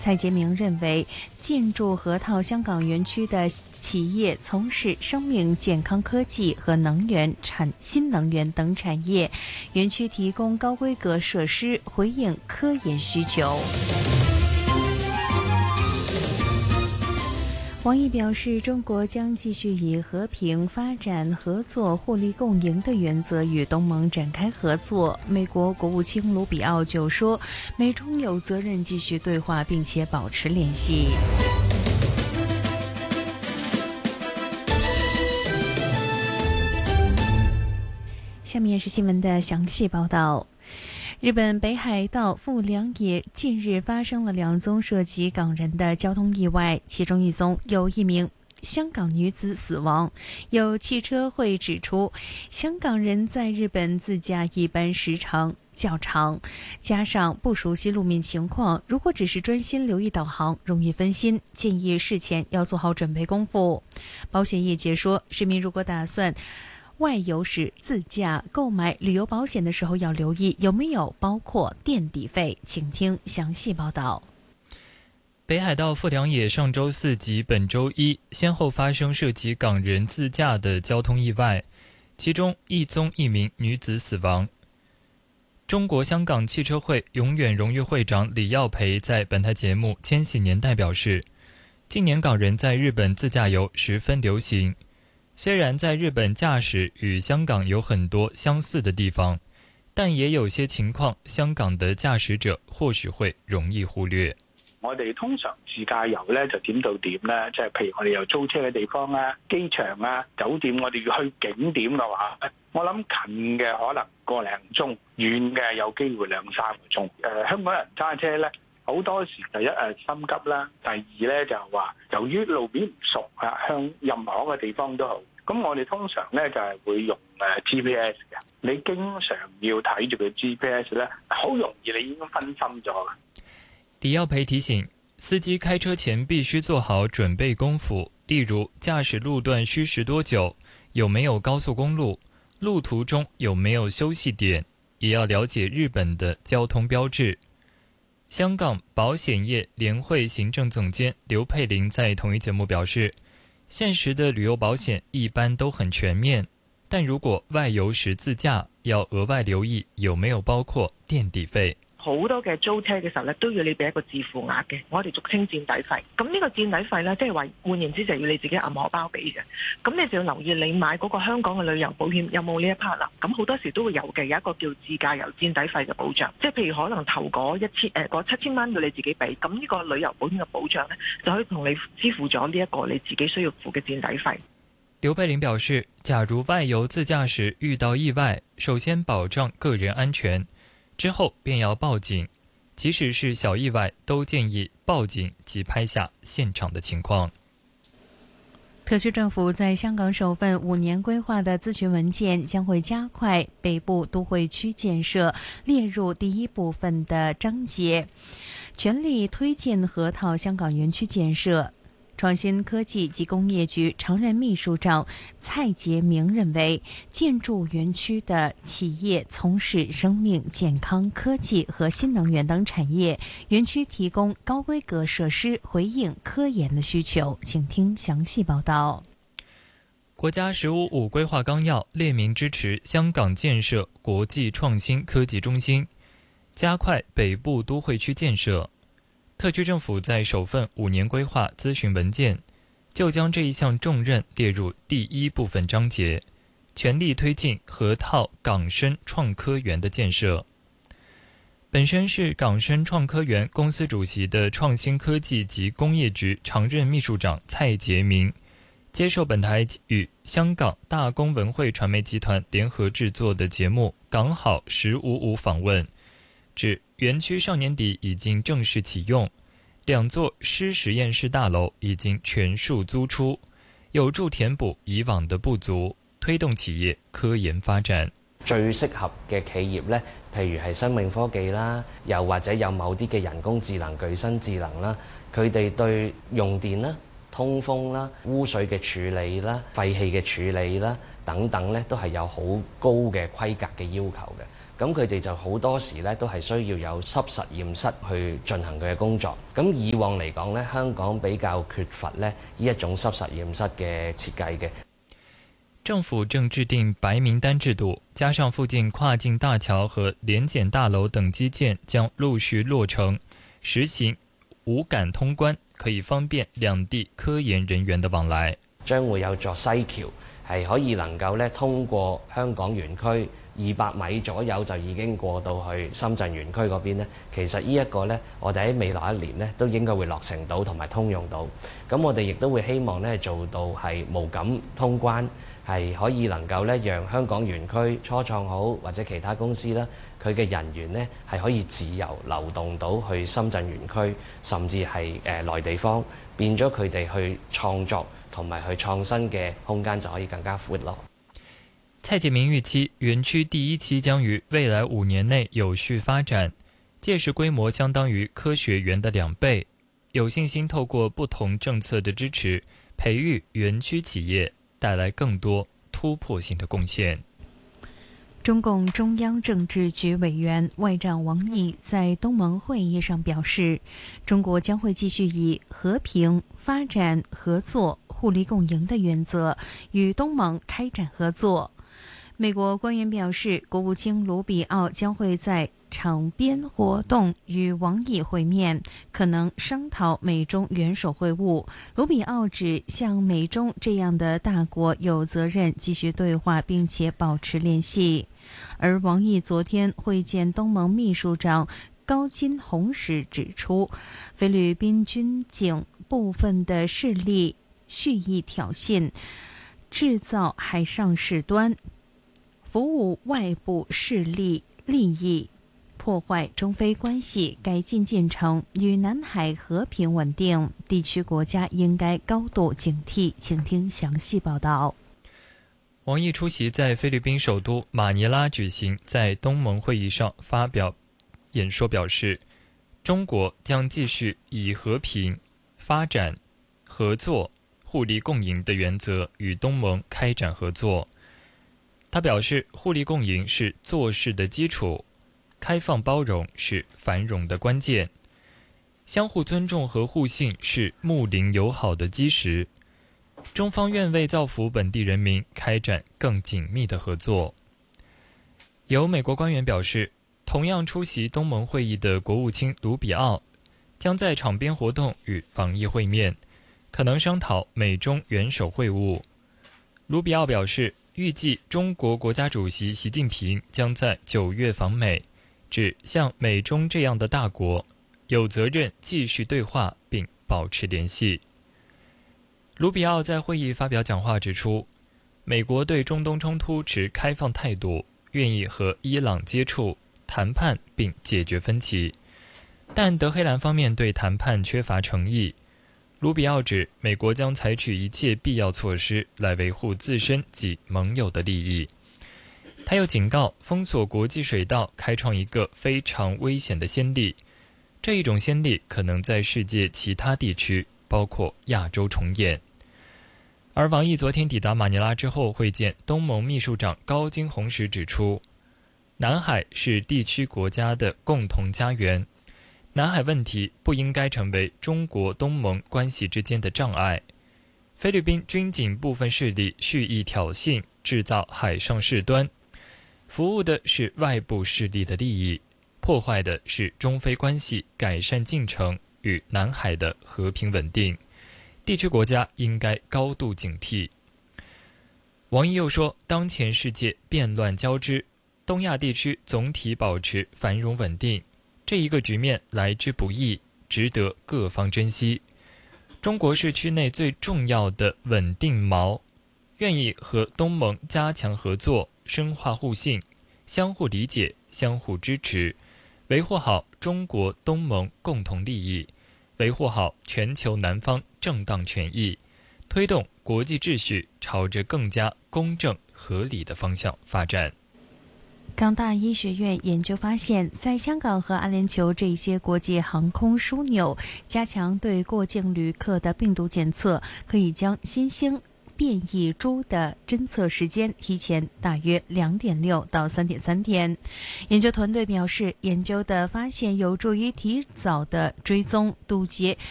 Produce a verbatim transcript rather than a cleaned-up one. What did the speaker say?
蔡杰明认为，进驻河套香港园区的企业从事生命健康科技和能源产新能源等产业，园区提供高规格设施，回应科研需求。王毅表示，中国将继续以和平、发展、合作、互利共赢的原则与东盟展开合作。美国国务卿卢比奥就说，美中有责任继续对话，并且保持联系。下面是新闻的详细报道。日本北海道富良野近日发生了两宗涉及港人的交通意外，其中一宗有一名香港女子死亡。有汽车会指出，香港人在日本自驾一般时长较长，加上不熟悉路面情况，如果只是专心留意导航，容易分心，建议事前要做好准备功夫。保险业界说，市民如果打算外游时自驾购买旅游保险的时候，要留意有没有包括垫底费。请听详细报道。 北海道富良野上周四及本周一先后发生涉及港人自驾的交通意外，其中一宗一名女子死亡。中国香港汽车会永远荣誉会长李耀培在本台节目《千禧年代》表示，近年港人在日本自驾游十分流行，虽然在日本驾驶与香港有很多相似的地方，但也有些情况香港的驾駛者或許會容易忽略。 我哋通常自駕遊咧就點到點啦，即係譬如我哋有租車嘅地方啊、機場啊、酒店，我哋要去景點嘅話，我諗近嘅可能個零鐘，遠嘅有機會兩三個鐘。誒、呃，香港人揸車咧好多時第一誒心急啦，第二咧就係話由於路面唔熟啊，向任何一個地方都好，咁我哋通常咧就係會用誒 G P S 嘅。你經常要睇住佢 G P S 咧，好容易你已經分心咗啦。 李耀培提醒，司機開車前必須做好準備功夫，例如駕駛路段需時多久，有沒有高速公路，路途中有沒有休息點，也要了解日本的交通標誌。香港保險業聯會行政總監劉佩玲在同一節目表示，現時的旅遊保險一般都很全面，但如果外遊時自駕，要額外留意有沒有包括墊底費。 好多嘅租車嘅時候咧，都要你俾一個自付額嘅，我哋俗稱墊底費。咁呢個墊底費咧，即係話換言之就要你自己揞荷包俾嘅。咁你就要留意你買嗰個香港嘅旅遊保險有冇呢一 part 啦。咁好多時都會有嘅，有一個叫自駕遊墊底費嘅保障。即係譬如可能頭嗰一千誒嗰七千蚊要你自己俾，咁呢個旅遊保險嘅保障咧，就可以同你支付咗呢一個你自己需要付嘅墊底費。 劉佩玲表示，假如外遊自駕時遇到意外，首先保障個人安全，之後便要報警，即使是小意外，都建議報警及拍下現場的情況。 特區政府在香港首份五年規劃的諮詢文件將會加快北部都會區建設列入第一部分的章節，全力推進河套香港園區建設。創新科技及工業局常任秘書長蔡杰明認為，進駐園區的企業從事生命健康科技和新能源等產業，園區提供高規格設施，回應科研的需求。請聽詳細報道。 國家十五五規劃綱要列明支持香港建設國際創新科技中心，加快北部都會區建設。特區政府在首份五年規劃諮詢文件就將這一項重任列入第一部分章節，全力推進河套港深創科園的建設。本身是港深創科園公司主席的創新科技及工業局常任秘書長蔡杰明接受本台與香港大公文匯傳媒集團聯合製作的節目《港好十五五》訪問，指園區上年底已經正式啟用，兩座濕實驗室大樓已經全數租出，有助填補以往的不足，推動企業科研發展。 最適合嘅企業呢，譬如係生命科技啦，又或者有某啲嘅人工智能、具身智能啦，佢哋對用電啦、通風啦、污水嘅處理啦、廢氣嘅處理啦等等呢，都係有好高嘅規格嘅要求嘅。 咁佢哋就好多時咧都係需要有濕實驗室去進行佢嘅工作。咁以往嚟講咧，香港比較缺乏咧呢一種濕實驗室嘅設計嘅。 政府正制定白名單制度，加上附近跨境大橋和聯檢大樓等基建將陸續落成，實行無感通關，可以方便兩地科研人員的往來。 將會有座西橋，係可以能夠咧通過香港園區二百米左右就已經過到去深圳園區嗰邊咧。其實呢一個咧，我哋喺未來一年咧都應該會落成到同埋通用到。咁我哋亦都會希望咧做到係無感通關，係可以能夠咧讓香港園區初創好或者其他公司啦，佢嘅人員呢係可以自由流動到去深圳園區，甚至係誒內地方，變咗佢哋去創作同埋去創新嘅空間就可以更加闊咯。 蔡建明預期園區第一期將於未來五年內有序發展，屆時規模相當於科學園的兩倍，有信心透過不同政策的支持，培育園區企業，帶來更多突破性的貢獻。 中共中央政治局委員外長王毅在東盟會議上表示，中國將會繼續以和平、發展、合作、互利共贏的原則與東盟開展合作。美國官員表示，國務卿盧比奧將會在場邊活動與王毅會面，可能商討美中元首會晤。盧比奧指，像美中這樣的大國有責任繼續對話並且保持聯繫。而王毅昨天會見東盟秘書長高金洪時指出，菲律賓軍警部分的勢力蓄意挑釁，製造海上事端，服務外部勢力利益，破壞中菲關係改進進程與南海和平穩定，地區國家應該高度警惕。請聽詳細報道。 王毅出席在菲律賓首都馬尼拉舉行在東盟會議上發表演說，表示中國將繼續以和平、發展、合作、互利共贏的原則與東盟開展合作。他表示，互利共贏是做事的基礎，開放包容是繁榮的關鍵，相互尊重和互信是睦鄰友好的基石。中方願為造福本地人民開展更緊密的合作。有美國官員表示，同樣出席東盟會議的國務卿盧比奧將在場邊活動與王毅會面，可能商討美中元首會晤。盧比奧表示，預計中國國家主席習近平將在九月訪美，指像美中這樣的大國有責任繼續對話並保持聯繫。盧比奧在會議發表講話指出，美國對中東衝突持開放態度，願意和伊朗接觸、談判並解決分歧，但德黑蘭方面對談判缺乏誠意。盧比奧指，美國將採取一切必要措施來維護自身及盟友的利益。他又警告，封鎖國際水道開創一個非常危險的先例，這一種先例可能在世界其他地區，包括亞洲重演。而王毅昨天抵達馬尼拉之後會見東盟秘書長高金洪時指出，南海是地區國家的共同家園，南海問題不應該成為中國東盟關係之間的障礙。菲律賓軍警部分勢力蓄意挑釁，製造海上事端，服務的是外部勢力的利益，破壞的是中菲關係改善進程與南海的和平穩定，地區國家應該高度警惕。王毅又說，當前世界變亂交織，東亞地區總體保持繁榮穩定，這一個局面來之不易，值得各方珍惜。中國是區內最重要的穩定錨，願意和東盟加強合作，深化互信，相互理解，相互支持，維護好中國東盟共同利益，維護好全球南方正當權益，推動國際秩序朝着更加公正合理的方向發展。 港大醫學院研究發現，在香港和阿聯酋這些國際航空樞紐加強對過境旅客的病毒檢測，可以將新興变异株的侦测时间提前大约两点六到三点三天。研究团队表示，研究的发现有助于提早的追踪、堵截